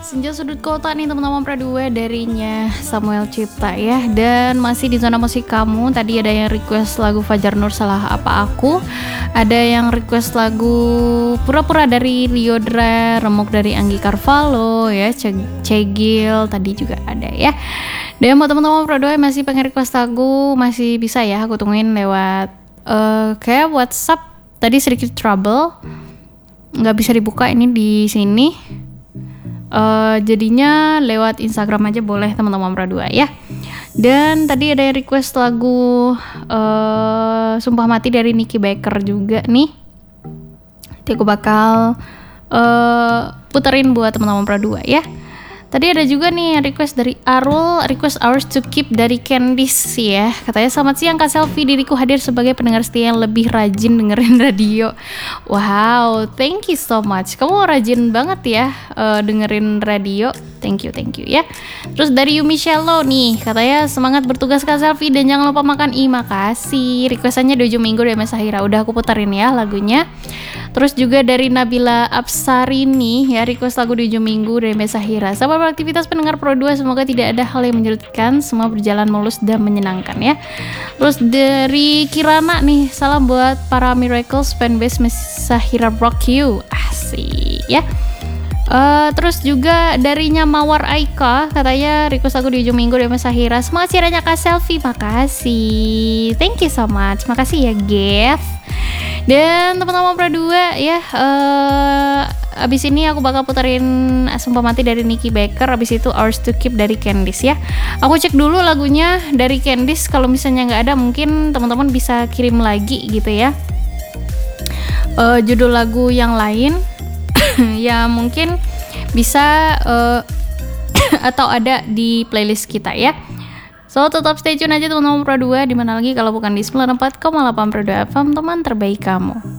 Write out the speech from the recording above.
Senja Sudut Kota nih teman-teman Pradua darinya Samuel Cipta ya. Dan masih di zona musik kamu. Tadi ada yang request lagu Fajar Nur Salah Apa Aku. Ada yang request lagu Pura-Pura dari Riodra, Remuk dari Anggi Carvalho ya, Cegil tadi juga ada ya. Dan buat teman-teman Pradua yang masih pengen request lagu, masih bisa ya aku tungguin lewat kayak WhatsApp. Tadi sedikit trouble, nggak bisa dibuka ini di sini. Jadinya lewat Instagram aja boleh teman-teman Pradua ya. Dan tadi ada yang request lagu Sumpah Mati dari Nicky Baker juga nih. Nanti aku bakal puterin buat teman-teman Pradua ya. Tadi ada juga nih request dari Arul, request Ours to Keep dari Candice ya. Katanya selamat siang Kak Selfie, diriku hadir sebagai pendengar setia yang lebih rajin dengerin radio. Wow, thank you so much. Kamu rajin banget ya dengerin radio. Thank you ya. Terus dari Yumi Shallow nih, katanya semangat bertugas Kak Selfie dan jangan lupa makan. Makasih. Requestannya 7 minggu dari Mas Sahira. Udah aku puterin ya lagunya. Terus juga dari Nabila Absarini ya, request lagu 7 minggu dari Mbak Sahira. Sabar beraktivitas pendengar Pro 2, semoga tidak ada hal yang menyurutkan, semua berjalan mulus dan menyenangkan ya. Terus dari Kirana nih, salam buat para Miracles fanbase Mbak Sahira Rock You. Asik ya. Terus juga dari Mawar Aika, katanya request lagu 7 minggu dari Mbak Sahira. Semangat siarannya Kak Selfie. Makasih. Thank you so much. Makasih ya Gev. Dan teman-teman Pro 2 ya, abis ini aku bakal puterin Sumpah Mati dari Nicky Baker, abis itu Ours to Keep dari Candice ya. Aku cek dulu lagunya dari Candice, kalau misalnya nggak ada mungkin teman-teman bisa kirim lagi gitu ya, judul lagu yang lain ya mungkin bisa atau ada di playlist kita ya. So tetap stay tune aja teman-teman Pro 2, dimana lagi kalau bukan di 94,8 Pro 2 FM, teman terbaik kamu.